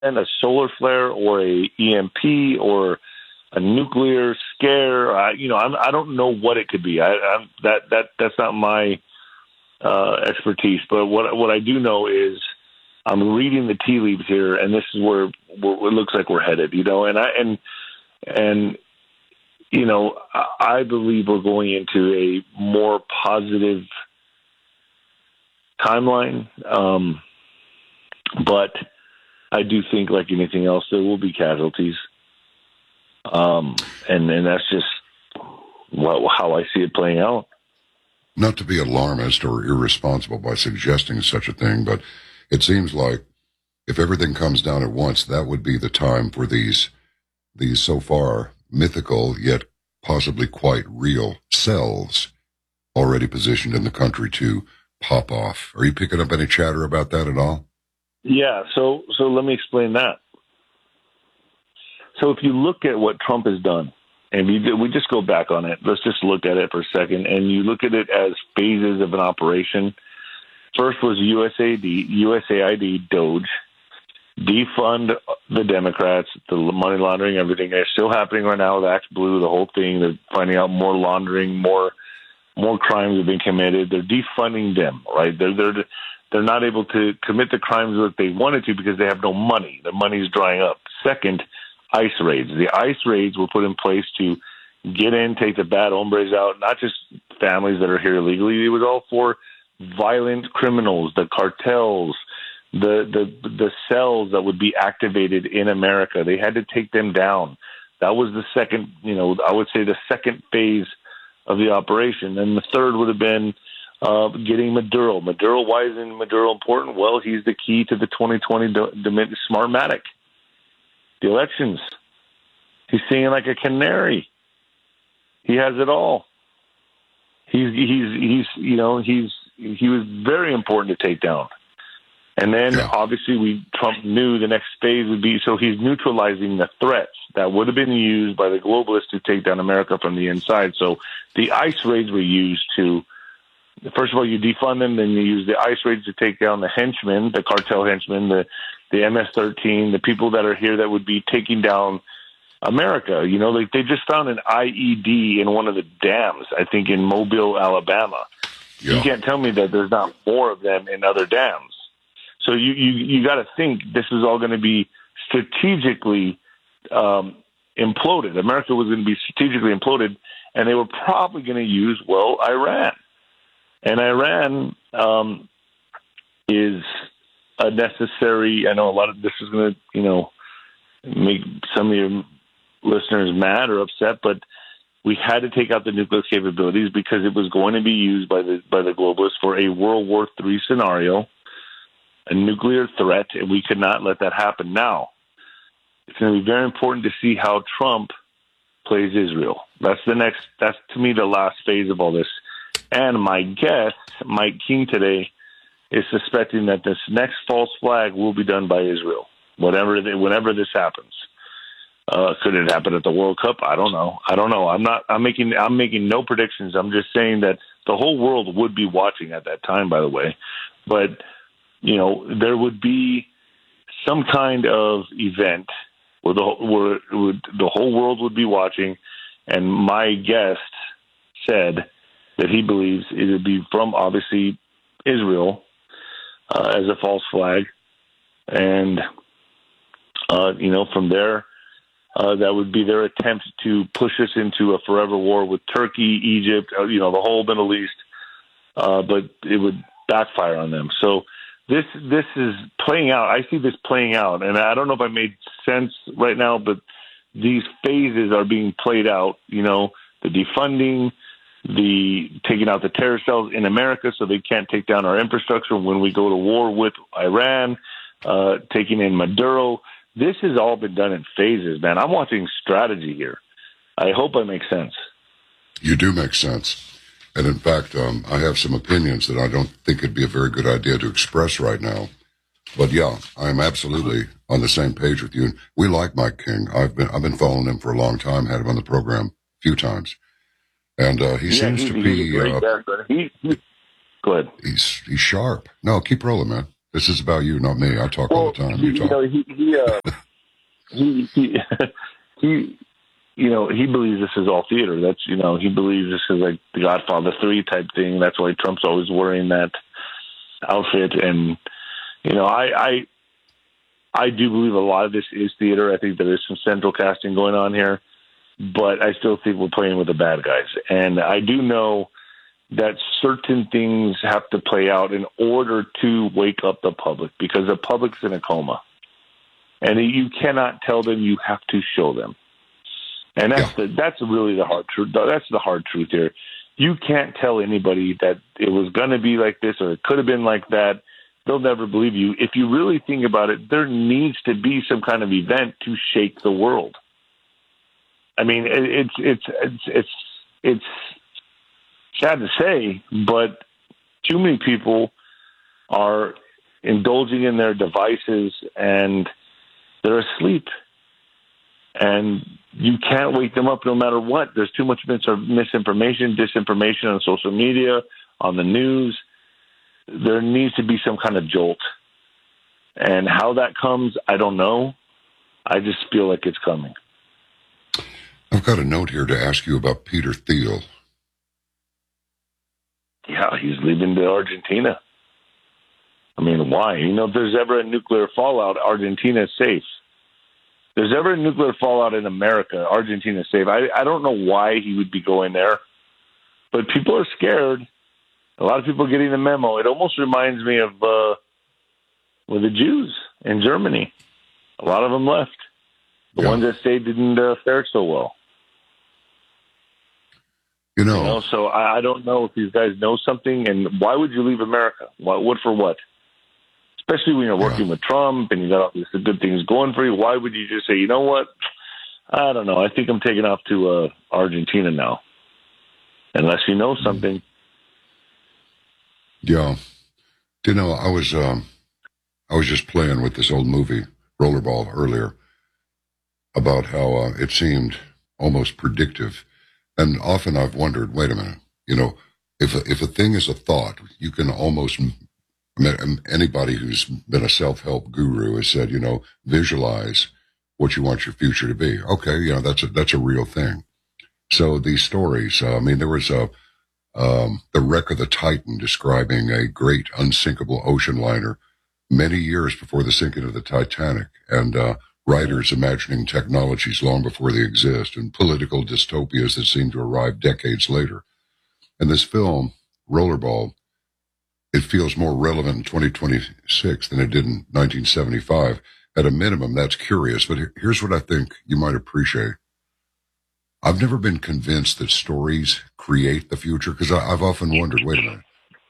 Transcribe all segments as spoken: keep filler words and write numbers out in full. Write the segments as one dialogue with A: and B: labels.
A: a solar flare or a E M P or a nuclear scare. I, you know, I'm, I don't know what it could be. I, I'm, that that that's not my uh, expertise. But what what I do know is I'm reading the tea leaves here, and this is where, where it looks like we're headed. You know, and I and and you know, I believe we're going into a more positive timeline. Um, but I do think, like anything else, there will be casualties. Um, and, and that's just what, how I see it playing out.
B: Not to be alarmist or irresponsible by suggesting such a thing, but it seems like if everything comes down at once, that would be the time for these, these so far mythical yet possibly quite real cells already positioned in the country to pop off. Are you picking up any chatter about that at all?
A: Yeah, so so let me explain that. So if you look at what Trump has done, and we, we just go back on it, let's just look at it for a second, and you look at it as phases of an operation. First was U S A I D, U S A I D, Doge, defund the Democrats, the money laundering, everything. It's still happening right now with Act Blue, the whole thing. They're finding out more laundering, more more crimes have been committed. They're defunding them, right? They're they're they're not able to commit the crimes that they wanted to because they have no money. Their money's drying up. Second, ICE raids. The ICE raids were put in place to get in, take the bad hombres out, not just families that are here illegally. It was all for violent criminals, the cartels, the the the cells that would be activated in America. They had to take them down. That was the second, you know, I would say the second phase of the operation. And the third would have been uh, getting Maduro. Maduro, why isn't Maduro important? Well, he's the key to the twenty twenty Smartmatic, the elections. He's singing like a canary. He has it all. He's he's he's you know he's he was very important to take down. And then
B: yeah.
A: obviously we Trump knew the next phase would be, so he's neutralizing the threats that would have been used by the globalists to take down America from the inside. So the ICE raids were used to, first of all, you defund them, then you use the ICE raids to take down the henchmen, the cartel henchmen, the, the M S thirteen, the people that are here that would be taking down America. You know, like they just found an I E D in one of the dams, I think in Mobile, Alabama. Yeah. You can't tell me that there's not more of them in other dams. So you, you, you got to think this is all going to be strategically um, imploded. America was going to be strategically imploded, and they were probably going to use, well, Iran. And Iran um, is a necessary, I know a lot of this is going to, you know, make some of your listeners mad or upset, but we had to take out the nuclear capabilities because it was going to be used by the by the globalists for a World War Three scenario, a nuclear threat, and we could not let that happen. Now, it's going to be very important to see how Trump plays Israel. That's the next, that's to me the last phase of all this. And my guest, Mike King today, is suspecting that this next false flag will be done by Israel, whatever, they, whenever this happens. Uh, could it happen at the World Cup? I don't know. I don't know. I'm not, I'm making, I'm making no predictions. I'm just saying that the whole world would be watching at that time, by the way. But, you know, there would be some kind of event where the, where would, the whole world would be watching. And my guest said that he believes it would be from, obviously, Israel uh, as a false flag. And, uh, you know, from there, uh, that would be their attempt to push us into a forever war with Turkey, Egypt, uh, you know, the whole Middle East. Uh, but it would backfire on them. So this this is playing out. I see this playing out. And I don't know if I made sense right now, but these phases are being played out, you know, the defunding, the taking out the terror cells in America so they can't take down our infrastructure when we go to war with Iran, uh, taking in Maduro. This has all been done in phases, man. I'm watching strategy here. I hope I make sense.
B: You do make sense. And in fact, um, I have some opinions that I don't think it'd be a very good idea to express right now. But yeah, I'm absolutely on the same page with you. And we like Mike King. I've been I've been following him for a long time. Had him on the program a few times, and uh, he yeah, seems to be. Uh,
A: he, he, go ahead.
B: He's he's sharp. No, keep rolling, man. This is about you, not me. I talk
A: well,
B: all the time.
A: You,
B: You
A: you
B: talk.
A: know, he he, uh, he he he you know he believes this is all theater. That's you know he believes this is like the Godfather three type thing. That's why Trump's always wearing that outfit. And you know, I I I do believe a lot of this is theater. I think there is some central casting going on here, but I still think we're playing with the bad guys. And I do know that certain things have to play out in order to wake up the public, because the public's in a coma. And you cannot tell them, you have to show them. And that's
B: Yeah.
A: the, that's really the hard truth. That's the hard truth here. You can't tell anybody that it was going to be like this or it could have been like that. They'll never believe you. If you really think about it, there needs to be some kind of event to shake the world. I mean, it, it's it's it's it's it's sad to say, but too many people are indulging in their devices and they're asleep. And you can't wake them up no matter what. There's too much mis- misinformation, disinformation on social media, on the news. There needs to be some kind of jolt. And how that comes, I don't know. I just feel like it's coming.
B: I've got a note here to ask you about Peter Thiel.
A: Yeah, he's leaving to Argentina. I mean, why? You know, if there's ever a nuclear fallout, Argentina is safe. If there's ever a nuclear fallout in America, Argentina is safe. I, I don't know why he would be going there, but people are scared. A lot of people are getting the memo. It almost reminds me of uh, with the Jews in Germany. A lot of them left. The
B: Yeah.
A: ones that stayed didn't uh, fare so well.
B: You know,
A: You know, so I, I don't know if these guys know something. And why would you leave America? What, what for what? Especially when you're working
B: Yeah.
A: with Trump and you got all these good things going for you. Why would you just say, you know what? I don't know. I think I'm taking off to uh, Argentina now. Unless you know something.
B: yeah. You know, I was um, I was just playing with this old movie, Rollerball, earlier, about how uh, it seemed almost predictive. And often I've wondered, wait a minute, you know, if a, if a thing is a thought, you can almost, anybody who's been a self-help guru has said, you know, visualize what you want your future to be. Okay, you know, that's a, that's a real thing. So these stories, uh, I mean, there was a, um, the wreck of the Titan describing a great unsinkable ocean liner many years before the sinking of the Titanic, and uh, writers imagining technologies long before they exist, and political dystopias that seem to arrive decades later. And this film, Rollerball, it feels more relevant in twenty twenty-six than it did in nineteen seventy-five. At a minimum, that's curious, but here's what I think you might appreciate. I've never been convinced that stories create the future, because I've often wondered, wait a minute,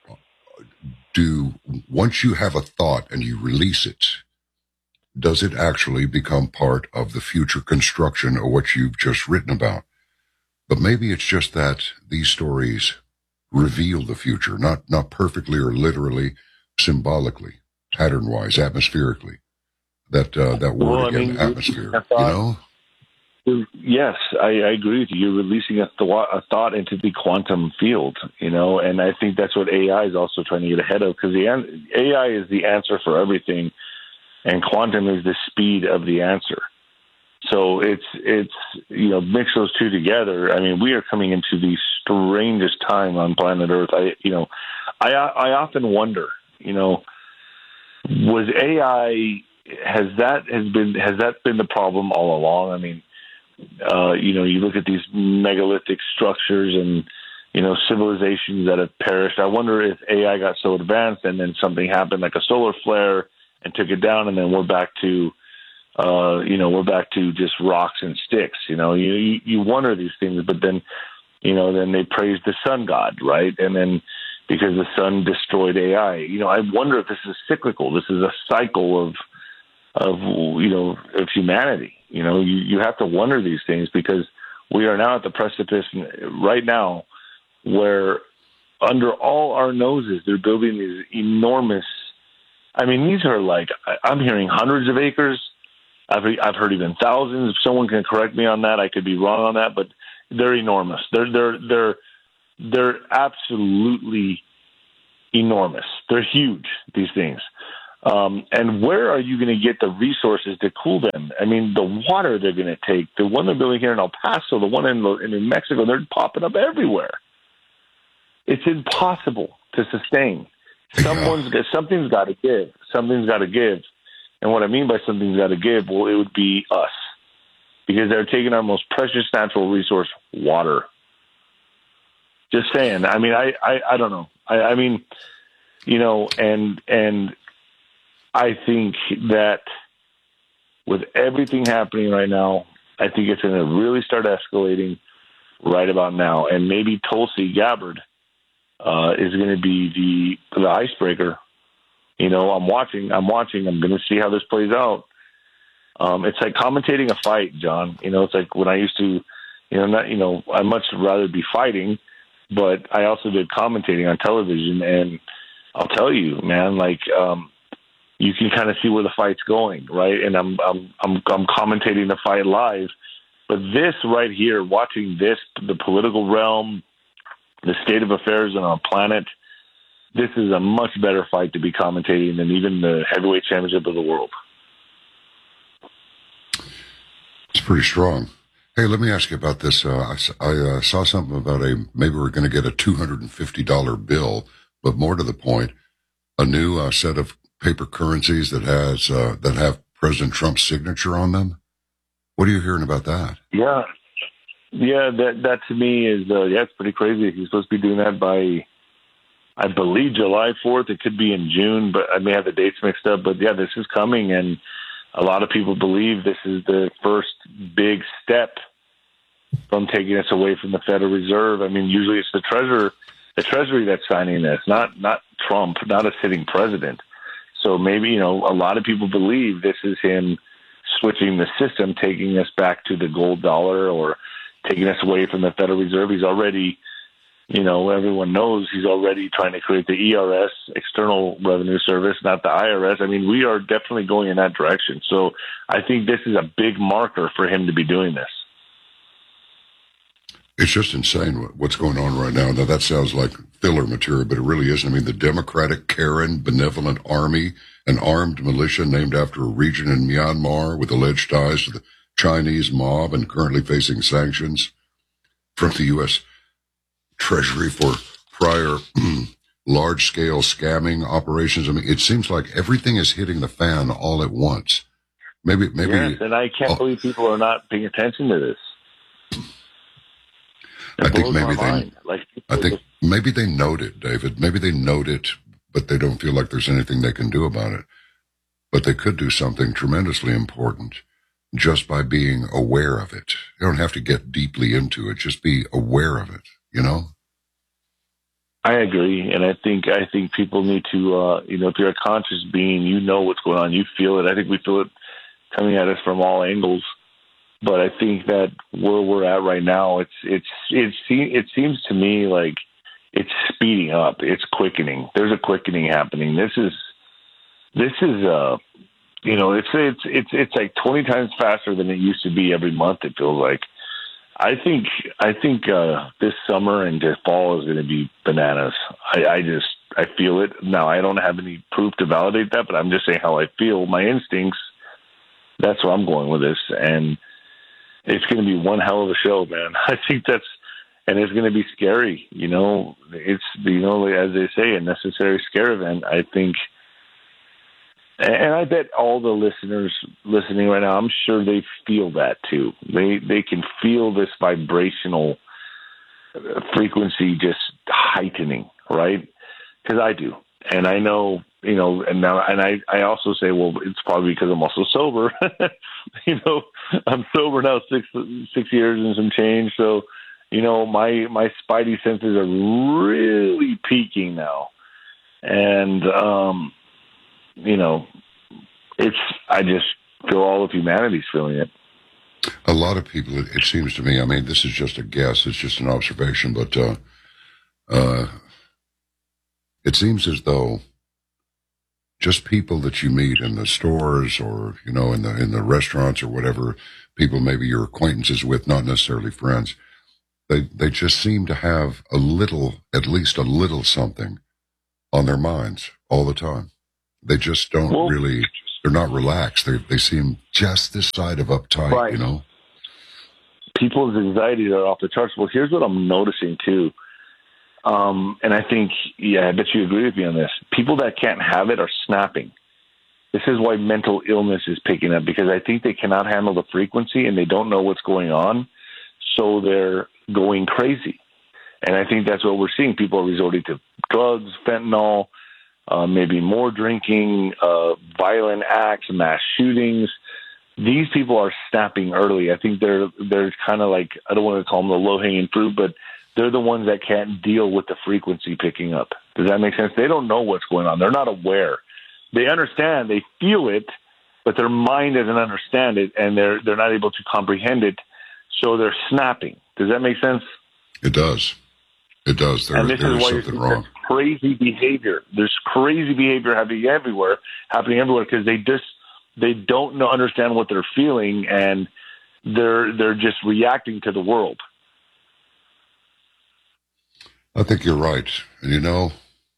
B: do, once you have a thought and you release it, does it actually become part of the future construction of what you've just written about? But maybe it's just that these stories reveal the future, not, not perfectly or literally, symbolically, pattern-wise, atmospherically. That, uh, that word
A: Well, I
B: again,
A: mean,
B: atmosphere,
A: I
B: you know?
A: Yes, I, I agree with you. You're releasing a, th- a thought into the quantum field, you know, and I think that's what A I is also trying to get ahead of, because the an- A I is the answer for everything, and quantum is the speed of the answer. So it's it's you know, mix those two together. I mean, we are coming into the strangest time on planet Earth. I you know, I I often wonder, you know, was A I has that has been has that been the problem all along? I mean. Uh, you know, you look at these megalithic structures and, you know, civilizations that have perished. I wonder if A I got so advanced and then something happened like a solar flare and took it down, and then we're back to, uh, you know, we're back to just rocks and sticks. You know, you, you you wonder these things, but then, you know, then they praise the sun god, right? And then because the sun destroyed A I, you know, I wonder if this is cyclical. This is a cycle of, of you know, of humanity. You know, you, you have to wonder these things, because we are now at the precipice right now where under all our noses, they're building these enormous, I mean, these are like, I'm hearing hundreds of acres. I've, I've heard even thousands. If someone can correct me on that, I could be wrong on that, but they're enormous. They're, they're, they're, they're absolutely enormous. They're huge, these things. Um, and where are you going to get the resources to cool them? I mean, the water they're going to take, the one they're building here in El Paso, the one in, in New Mexico, they're popping up everywhere. It's impossible to sustain. Someone's something's got to give. Something's got to give. And what I mean by something's got to give, well, it would be us, because they're taking our most precious natural resource, water. Just saying. I mean, I, I, I don't know. I, I mean, you know, and and I think that with everything happening right now, I think it's going to really start escalating right about now. And maybe Tulsi Gabbard uh, is going to be the the icebreaker. You know, I'm watching. I'm watching. I'm going to see how this plays out. Um, it's like commentating a fight, John. You know, it's like when I used to, you know, not, you know, I'd much rather be fighting, but I also did commentating on television, and I'll tell you, man, like um, you can kind of see where the fight's going, right? And I'm I'm I'm I'm commentating the fight live, but this right here, watching this, the political realm, the state of affairs on our planet. This is a much better fight to be commentating than even the heavyweight championship of the world.
B: It's pretty strong. Hey, let me ask you about this. Uh, I, I uh, saw something about a, maybe we're going to get a two hundred fifty dollars bill, but more to the point, a new uh, set of paper currencies that has, uh, that have President Trump's signature on them. What are you hearing about that?
A: Yeah. Yeah, that, that to me is, uh, yeah, it's pretty crazy. He's supposed to be doing that by, I believe, July fourth. It could be in June, but I may have the dates mixed up. But yeah, this is coming, and a lot of people believe this is the first big step from taking us away from the Federal Reserve. I mean, usually it's the treasurer, the Treasury that's signing this, not not Trump, not a sitting president. So maybe, you know, a lot of people believe this is him switching the system, taking us back to the gold dollar or taking us away from the Federal Reserve. He's already, you know, everyone knows he's already trying to create the E R S, External Revenue Service, not the I R S. I mean, we are definitely going in that direction. So I think this is a big marker for him to be doing this.
B: It's just insane what's going on right now. Now, that sounds like filler material, but it really isn't. I mean, the Democratic Karen Benevolent Army, an armed militia named after a region in Myanmar with alleged ties to the Chinese mob and currently facing sanctions from the U S Treasury for prior large-scale scamming operations. I mean, it seems like everything is hitting the fan all at once. Maybe, maybe.
A: Yes, and I can't oh, believe people are not paying attention to this. It
B: I think maybe they.
A: Like,
B: I think just, maybe they note it, David. Maybe they note it, but they don't feel like there's anything they can do about it. But they could do something tremendously important just by being aware of it. You don't have to get deeply into it; just be aware of it. You know.
A: I agree, and I think I think people need to, uh, you know, if you're a conscious being, you know what's going on, you feel it. I think we feel it coming at us from all angles. But I think that where we're at right now, it's it's it's it seems to me like it's speeding up, it's quickening. There's a quickening happening. This is this is uh, you know, it's it's it's it's like twenty times faster than it used to be every month. It feels like. I think I think uh, this summer and this fall is going to be bananas. I, I just I feel it now. I don't have any proof to validate that, but I'm just saying how I feel. My instincts. That's where I'm going with this, and it's going to be one hell of a show, man. I think that's, and it's going to be scary. You know, it's you know as they say, a necessary scare event. I think. And I bet all the listeners listening right now, I'm sure they feel that too. They they can feel this vibrational frequency just heightening, right? Because I do, and I know, you know, and now, and I, I also say, well, it's probably because I'm also sober. you know, I'm sober now six six years and some change, so you know, my my spidey senses are really peaking now, and um. You know, it's, I just feel all of humanity's feeling it.
B: A lot of people, it, it seems to me, I mean, this is just a guess, it's just an observation, but uh, uh, it seems as though just people that you meet in the stores or, you know, in the, in the restaurants or whatever, people maybe your acquaintances with, not necessarily friends, they, they just seem to have a little, at least a little something on their minds all the time. They just don't
A: well,
B: really, they're not relaxed. They they seem just this side of uptight,
A: right.
B: you know?
A: People's anxieties are off the charts. Well, here's what I'm noticing, too. Um, and I think, yeah, I bet you agree with me on this. People that can't have it are snapping. This is why mental illness is picking up, because I think they cannot handle the frequency and they don't know what's going on, so they're going crazy. And I think that's what we're seeing. People are resorting to drugs, fentanyl, uh, maybe more drinking, uh, violent acts, mass shootings. These people are snapping early. I think they're they're kind of like, I don't want to call them the low-hanging fruit, but they're the ones that can't deal with the frequency picking up. Does that make sense? They don't know what's going on. They're not aware. They understand, they feel it, but their mind doesn't understand it, and they're they're not able to comprehend it, so they're snapping. Does that make sense?
B: It does. It does. There,
A: and this
B: there
A: is
B: is
A: why
B: something wrong.
A: Crazy behavior. There's crazy behavior happening everywhere, happening everywhere, because they just they don't know, understand what they're feeling, and they're they're just reacting to the world.
B: I think you're right, and you know,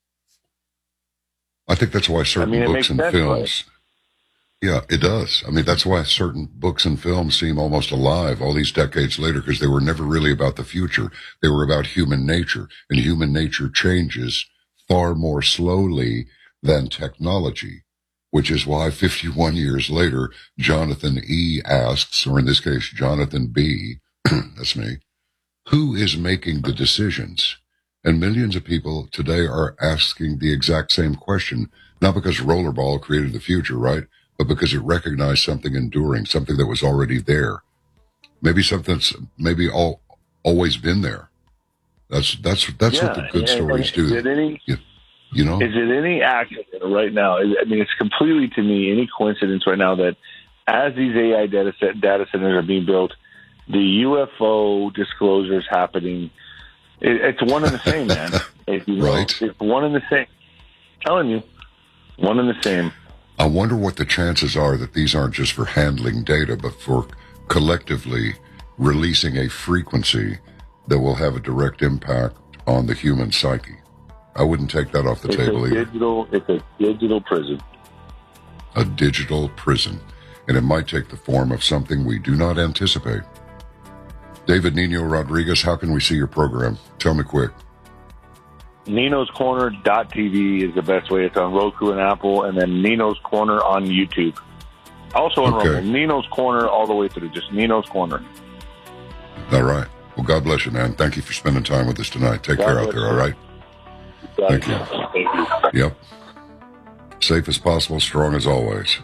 B: I think that's why certain
A: I mean,
B: books and
A: sense,
B: films.
A: right?
B: Yeah, it does. I mean, that's why certain books and films seem almost alive all these decades later, because they were never really about the future. They were about human nature, and human nature changes far more slowly than technology, which is why fifty-one years later, Jonathan E. asks, or in this case, Jonathan B., that's me, who is making the decisions? And millions of people today are asking the exact same question, not because Rollerball created the future, right? But because it recognized something enduring, something that was already there. Maybe something that's maybe all, always been there. That's that's that's
A: yeah,
B: what the good
A: and,
B: stories
A: and
B: do.
A: Is it any,
B: you, you know?
A: Is it any accident right now? I mean, it's completely, to me, any coincidence right now that as these A I data, set, data centers are being built, the U F O disclosures happening, it, it's one and the same, man. If you know,
B: Right.
A: It's one and the same. I'm telling you, one and the same.
B: I wonder what the chances are that these aren't just for handling data, but for collectively releasing a frequency that will have a direct impact on the human psyche. I wouldn't take that off the
A: It's
B: table
A: a
B: either.
A: digital, it's a digital prison.
B: A digital prison. And it might take the form of something we do not anticipate. David Nino Rodriguez, how can we see your program? Tell me quick.
A: Nino's Corner dot T V is the best way. It's on Roku and Apple, and then Nino's Corner on YouTube. Also on
B: Okay.
A: Rumble. Nino's Corner all the way through, just Nino's Corner.
B: All right. Well, God bless you, man. Thank you for spending time with us tonight. Take
A: God
B: care out
A: bless
B: there,
A: you.
B: all right? Thank you.
A: Thank you.
B: Yep. Safe as possible, strong as always.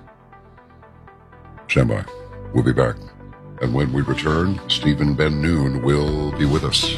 B: Stand by. We'll be back. And when we return, Stephen Ben Noon will be with us.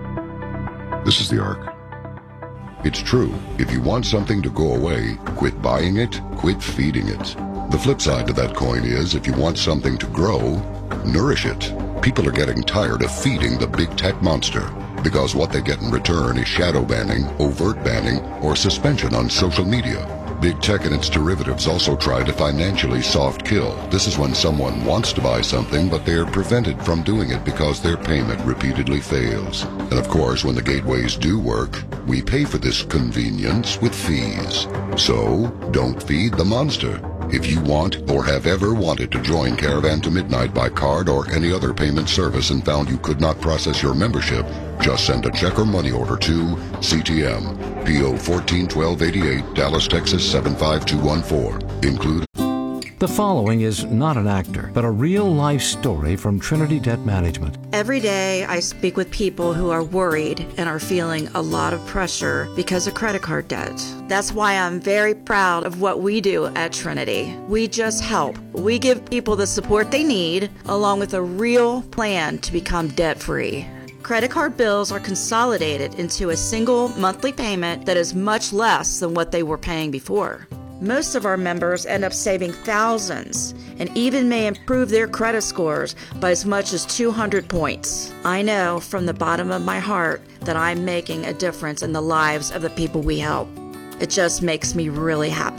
B: This is The Ark. It's true. If you want something to go away, quit buying it, quit feeding it. The flip side to that coin is, if you want something to grow, nourish it. People are getting tired of feeding the big tech monster, because what they get in return is shadow banning, overt banning, or suspension on social media. Big tech and its derivatives also try to financially soft kill. This is when someone wants to buy something, but they are prevented from doing it because their payment repeatedly fails. And of course, when the gateways do work, we pay for this convenience with fees. So, don't feed the monster. If you want or have ever wanted to join Caravan to Midnight by card or any other payment service and found you could not process your membership, just send a check or money order to C T M, P O fourteen twelve eighty-eight, Dallas, Texas seven five two one four. Include.
C: The following is not an actor, but a real-life story from Trinity Debt Management.
D: Every day I speak with people who are worried and are feeling a lot of pressure because of credit card debt. That's why I'm very proud of what we do at Trinity. We just help. We give people the support they need, along with a real plan to become debt-free. Credit card bills are consolidated into a single monthly payment that is much less than what they were paying before. Most of our members end up saving thousands and even may improve their credit scores by as much as two hundred points. I know from the bottom of my heart that I'm making a difference in the lives of the people we help. It just makes me really happy.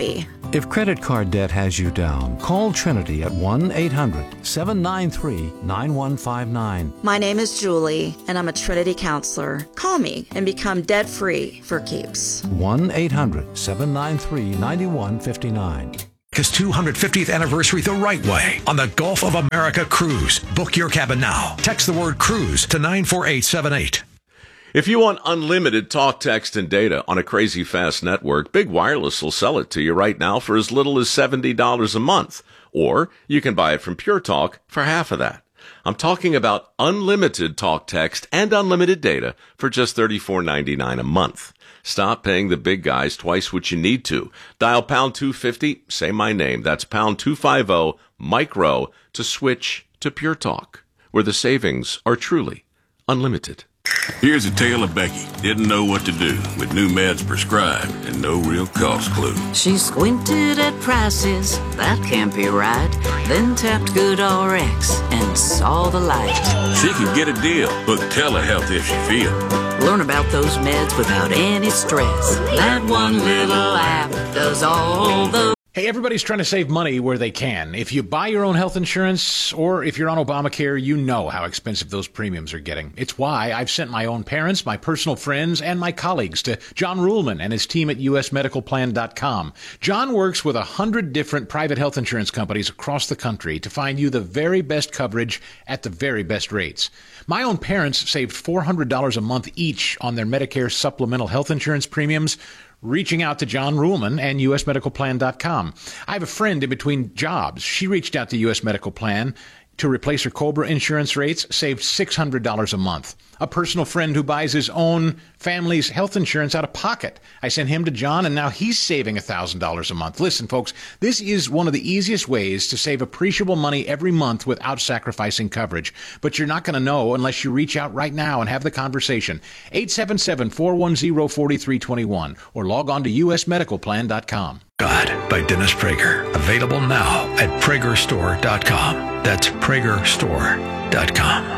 C: If credit card debt has you down, call Trinity at one eight hundred seven nine three nine one five nine.
D: My name is Julie, and I'm a Trinity counselor. Call me and become debt-free for keeps.
C: one eight hundred seven nine three nine one five nine.
E: His two hundred fiftieth anniversary the right way on the Gulf of America Cruise. Book your cabin now. Text the word cruise to nine four eight seven eight.
F: If you want unlimited talk, text, and data on a crazy fast network, Big Wireless will sell it to you right now for as little as seventy dollars a month. Or you can buy it from Pure Talk for half of that. I'm talking about unlimited talk, text, and unlimited data for just thirty-four ninety-nine a month. Stop paying the big guys twice what you need to. Dial pound two fifty, say my name. That's pound two fifty, micro, to switch to Pure Talk, where the savings are truly unlimited.
G: Here's a tale of Becky. Didn't know what to do with new meds prescribed and no real cost clue.
H: She squinted at prices, that can't be right. Then tapped Good R X and saw the light.
G: She can get a deal, book telehealth if she feel.
H: Learn about those meds without any stress. That one little app does all the...
I: Hey, everybody's trying to save money where they can. If you buy your own health insurance or if you're on Obamacare, you know how expensive those premiums are getting. It's why I've sent my own parents, my personal friends, and my colleagues to John Ruhlman and his team at U S medical plan dot com. John works with a hundred different private health insurance companies across the country to find you the very best coverage at the very best rates. My own parents saved four hundred dollars a month each on their Medicare supplemental health insurance premiums, reaching out to John Ruhlman and U S medical plan dot com. I have a friend in between jobs. She reached out to U S Medical Plan to replace her COBRA insurance rates, saved six hundred dollars a month. A personal friend who buys his own family's health insurance out of pocket. I sent him to John, and now he's saving one thousand dollars a month. Listen, folks, this is one of the easiest ways to save appreciable money every month without sacrificing coverage. But you're not going to know unless you reach out right now and have the conversation. eight seven seven, four one zero, four three two one or log on to U S medical plan dot com.
E: God by Dennis Prager. Available now at Prager Store dot com. That's Prager Store dot com.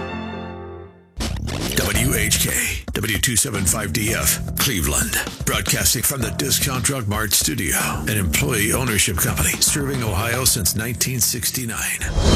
E: W H K, W two seventy-five D F, Cleveland. Broadcasting from the Discount Drug Mart studio, an employee ownership company serving Ohio since nineteen sixty-nine.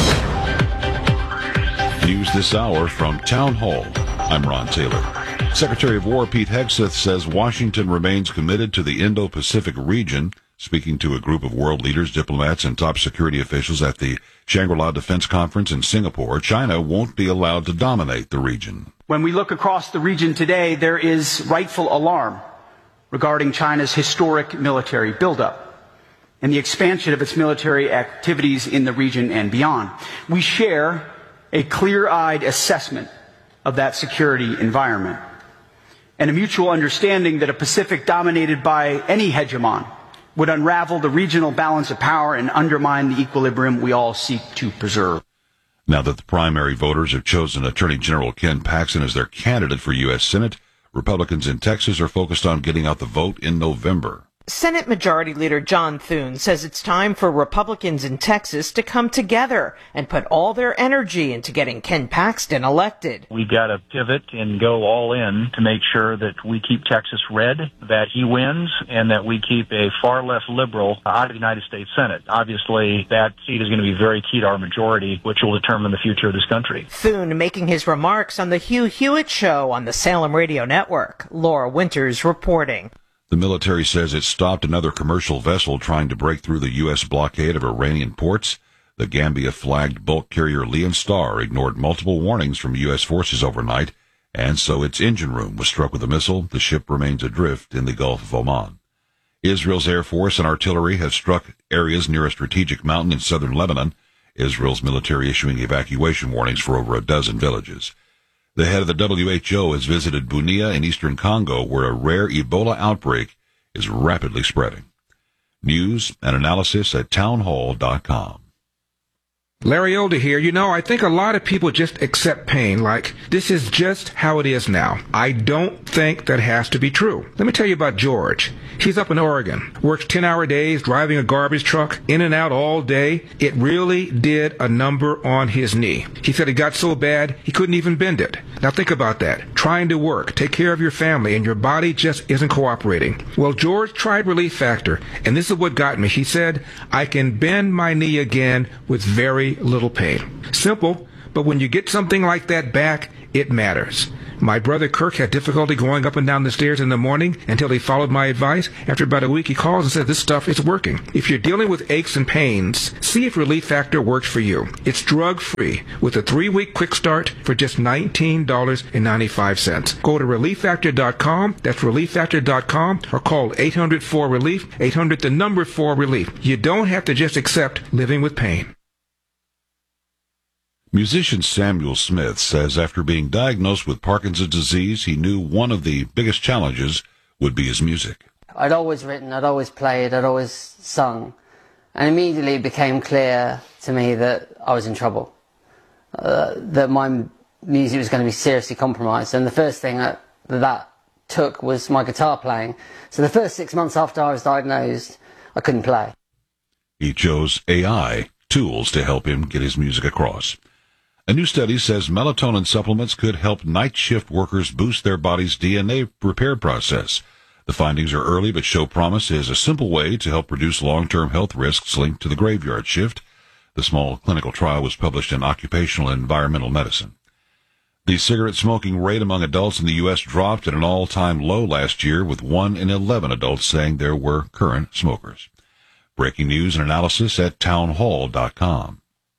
J: News this hour from Town Hall. I'm Ron Taylor. Secretary of War Pete Hegseth says Washington remains committed to the Indo-Pacific region. Speaking to a group of world leaders, diplomats, and top security officials at the Shangri-La Defense Conference in Singapore, China won't be allowed to dominate the region.
K: When we look across the region today, there is rightful alarm regarding China's historic military buildup and the expansion of its military activities in the region and beyond. We share a clear-eyed assessment of that security environment and a mutual understanding that a Pacific dominated by any hegemon would unravel the regional balance of power and undermine the equilibrium we all seek to preserve.
J: Now that the primary voters have chosen Attorney General Ken Paxton as their candidate for U S Senate, Republicans in Texas are focused on getting out the vote in November.
L: Senate Majority Leader John Thune says it's time for Republicans in Texas to come together and put all their energy into getting Ken Paxton elected.
M: We've got to pivot and go all in to make sure that we keep Texas red, that he wins, and that we keep a far less liberal out of the United States Senate. Obviously, that seat is going to be very key to our majority, which will determine the future of this country.
L: Thune making his remarks on the Hugh Hewitt Show on the Salem Radio Network. Laura Winters reporting.
J: The military says it stopped another commercial vessel trying to break through the U S blockade of Iranian ports. The Gambia-flagged bulk carrier Leon Star ignored multiple warnings from U S forces overnight, and so its engine room was struck with a missile. The ship remains adrift in the Gulf of Oman. Israel's Air Force and artillery have struck areas near a strategic mountain in southern Lebanon. Israel's military issuing evacuation warnings for over a dozen villages. The head of the W H O has visited Bunia in eastern Congo, where a rare Ebola outbreak is rapidly spreading. News and analysis at townhall dot com.
N: Larry Older here. You know, I think a lot of people just accept pain like, this is just how it is now. I don't think that has to be true. Let me tell you about George. He's up in Oregon, works ten-hour days, driving a garbage truck, in and out all day. It really did a number on his knee. He said it got so bad, he couldn't even bend it. Now think about that. Trying to work, take care of your family, and your body just isn't cooperating. Well, George tried Relief Factor, and this is what got me. He said, I can bend my knee again with very little pain. Simple, but when you get something like that back, it matters. My brother Kirk had difficulty going up and down the stairs in the morning until he followed my advice. After about a week, he calls and says, this stuff is working. If you're dealing with aches and pains, see if Relief Factor works for you. It's drug-free with a three-week quick start for just nineteen ninety-five. Go to relief factor dot com, that's relief factor dot com, or call eight hundred four relief, eight hundred the number four relief. You don't have to just accept living with pain.
J: Musician Samuel Smith says after being diagnosed with Parkinson's disease, he knew one of the biggest challenges would be his music.
O: I'd always written, I'd always played, I'd always sung. And immediately it became clear to me that I was in trouble, uh, that my music was going to be seriously compromised. And the first thing that that took was my guitar playing. So the first six months after I was diagnosed, I couldn't play.
J: He chose A I tools to help him get his music across. A new study says melatonin supplements could help night shift workers boost their body's D N A repair process. The findings are early but show promise as a simple way to help reduce long-term health risks linked to the graveyard shift. The small clinical trial was published in Occupational and Environmental Medicine. The cigarette smoking rate among adults in the U S dropped at an all-time low last year, with one in eleven adults saying there were current smokers. Breaking news and analysis at townhall dot com.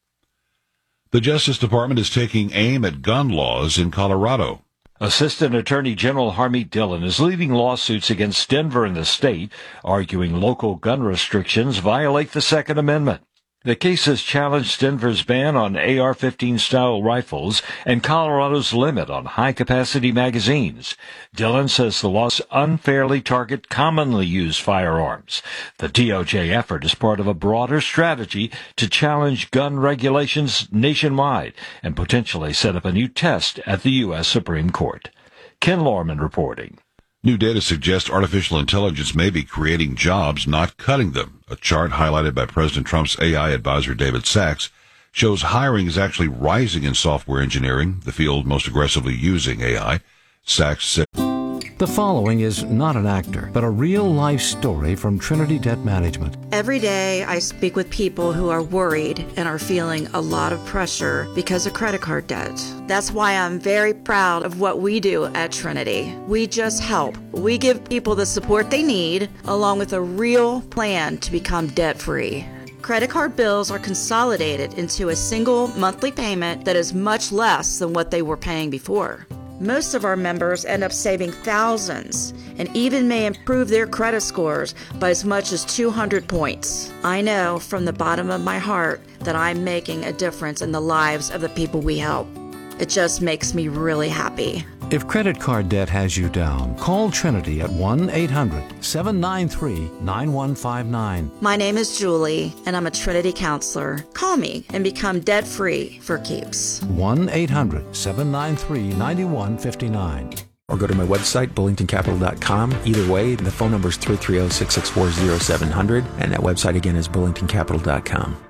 J: The Justice Department is taking aim at gun laws in Colorado.
P: Assistant Attorney General Harmeet Dillon is leading lawsuits against Denver and the state, arguing local gun restrictions violate the Second Amendment. The case has challenged Denver's ban on A R fifteen style rifles and Colorado's limit on high-capacity magazines. Dillon says the laws unfairly target commonly used firearms. The D O J effort is part of a broader strategy to challenge gun regulations nationwide and potentially set up a new test at the U S Supreme Court. Ken Lorman reporting.
J: New data suggests artificial intelligence may be creating jobs, not cutting them. A chart highlighted by President Trump's A I advisor David Sachs shows hiring is actually rising in software engineering, the field most aggressively using A I. Sachs said,
C: The following is not an actor, but a real-life story from Trinity Debt Management.
D: Every day I speak with people who are worried and are feeling a lot of pressure because of credit card debt. That's why I'm very proud of what we do at Trinity. We just help. We give people the support they need, along with a real plan to become debt-free. Credit card bills are consolidated into a single monthly payment that is much less than what they were paying before. Most of our members end up saving thousands and even may improve their credit scores by as much as two hundred points. I know from the bottom of my heart that I'm making a difference in the lives of the people we help. It just makes me really happy.
C: If credit card debt has you down, call Trinity at one eight hundred seven nine three nine one five nine.
D: My name is Julie, and I'm a Trinity counselor. Call me and become debt-free for keeps.
C: one eight hundred seven nine three nine one five nine.
Q: Or go to my website, bullington capital dot com. Either way, the phone number is three three zero, six six four, zero seven zero zero, and that website again is bullington capital dot com.